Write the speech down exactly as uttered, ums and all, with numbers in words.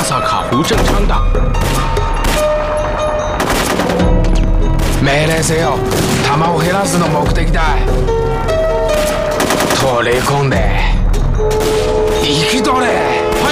サか不正常だ。命令せよ。弾を減らすの目的だ。取り込んで。